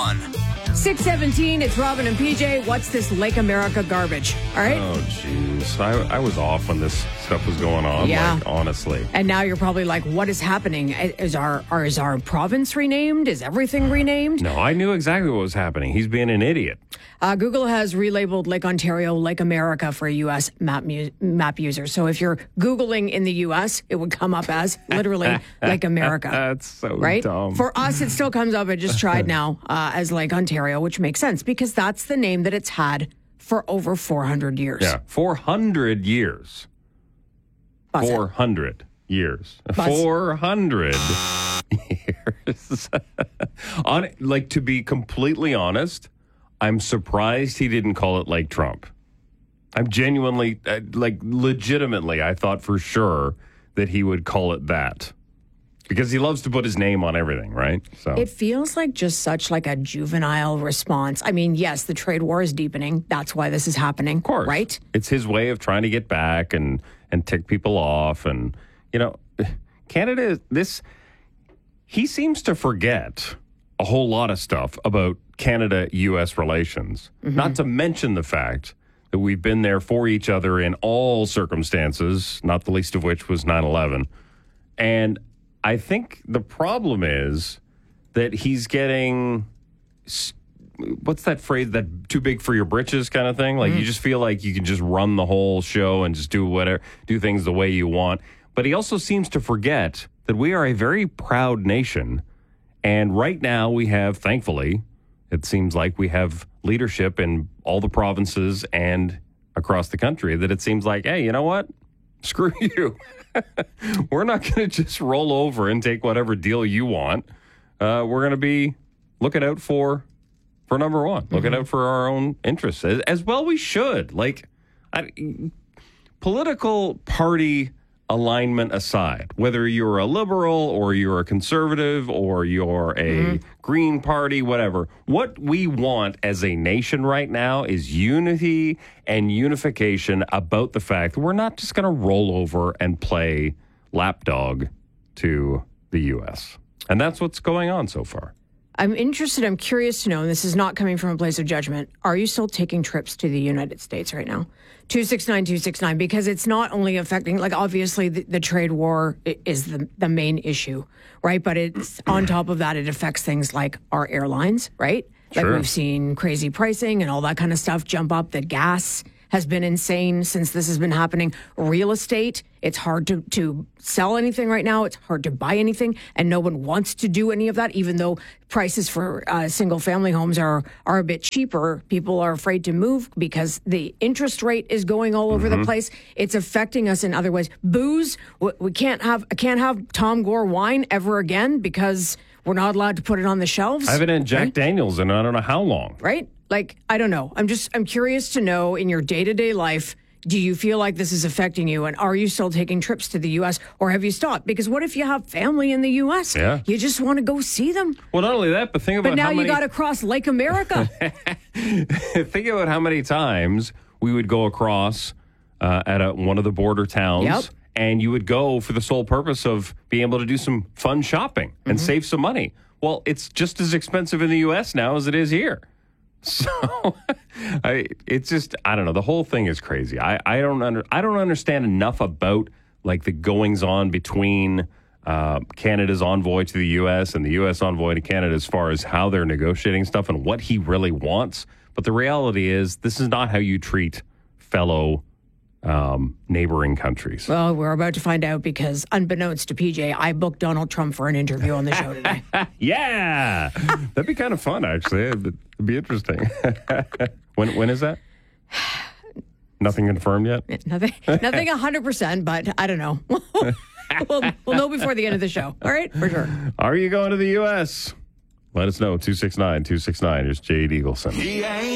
one. 6:17, it's Robin and PJ. What's this Lake America garbage? All right? Oh, jeez. I was off when this stuff was going on, Yeah. like, honestly. And now you're probably like, what is happening? Is our province renamed? Is everything renamed? No, I knew exactly what was happening. He's being an idiot. Google has relabeled Lake Ontario Lake America for U.S. map users. So if you're Googling in the U.S., it would come up as literally Lake America. That's so right? dumb. For us, it still comes up. I just tried now as Lake Ontario, which makes sense because that's the name that it's had for over 400 years. Yeah, 400 years. Buzz it. 400 years. Buzz. 400 years. To be completely honest, I'm surprised he didn't call it Lake Trump. I'm genuinely, legitimately, I thought for sure that he would call it that. Because he loves to put his name on everything, right? So It feels like just such like a juvenile response. I mean, yes, the trade war is deepening. That's why this is happening. Of course. Right? It's his way of trying to get back and tick people off. And, Canada, he seems to forget a whole lot of stuff about Canada-U.S. relations. Mm-hmm. Not to mention the fact that we've been there for each other in all circumstances, not the least of which was 9/11. And I think the problem is that he's getting, what's that phrase, that too big for your britches kind of thing? Like you just feel like you can just run the whole show and just do things the way you want. But he also seems to forget that we are a very proud nation. And right now we have, thankfully, it seems like we have leadership in all the provinces and across the country that it seems like, hey, you know what? Screw you. We're not going to just roll over and take whatever deal you want. We're going to be looking out for number one, looking out for our own interests. As well we should. Political party alignment aside, whether you're a liberal or you're a conservative or you're a Green Party, whatever, what we want as a nation right now is unity and unification about the fact that we're not just going to roll over and play lapdog to the U.S. And that's what's going on so far. I'm curious to know, and this is not coming from a place of judgment, are you still taking trips to the United States right now? 269-269, because it's not only affecting, obviously the trade war is the main issue, right? But it's on top of that, it affects things like our airlines, right? Sure. Like we've seen crazy pricing and all that kind of stuff jump up. The gas has been insane since this has been happening. Real estate, it's hard to sell anything right now. It's hard to buy anything, and no one wants to do any of that, even though prices for single-family homes are a bit cheaper. People are afraid to move because the interest rate is going all over the place. It's affecting us in other ways. Booze, I can't have Tom Gore wine ever again because we're not allowed to put it on the shelves. I haven't had Jack Daniels in I don't know how long. Right? I don't know. I'm curious to know in your day-to-day life, do you feel like this is affecting you? And are you still taking trips to the U.S. or have you stopped? Because what if you have family in the U.S.? Yeah. You just want to go see them. Well, not only that, but think about But now how you many... got to cross Lake America. Think about how many times we would go across at one of the border towns. Yep. And you would go for the sole purpose of being able to do some fun shopping and save some money. Well, it's just as expensive in the U.S. now as it is here. So it's just, I don't know. The whole thing is crazy. I don't understand enough about the goings on between Canada's envoy to the U.S. and the U.S. envoy to Canada as far as how they're negotiating stuff and what he really wants. But the reality is this is not how you treat fellow neighboring countries. Well, we're about to find out because unbeknownst to PJ, I booked Donald Trump for an interview on the show today. Yeah. That'd be kind of fun, actually. It'd be interesting. When is that? Nothing confirmed yet? Nothing 100%, but I don't know. We'll know before the end of the show. All right? For sure. Are you going to the U.S.? Let us know. 269-269. Here's Jade Eagleson.